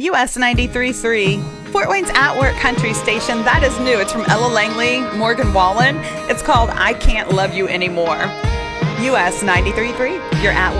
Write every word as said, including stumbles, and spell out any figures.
U S ninety-three point three, Fort Wayne's At Work Country Station. That is new. It's from Ella Langley, Morgan Wallen. It's called I Can't Love You Anymore. U S ninety-three point three, you're at